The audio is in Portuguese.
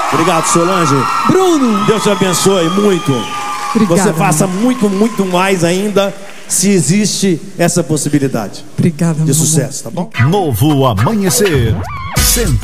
Obrigado, Solange. Bruno. Deus te abençoe muito. Obrigada, Você faça muito, muito mais ainda, se existe essa possibilidade. Obrigada, de sucesso, tá bom? Novo Amanhecer.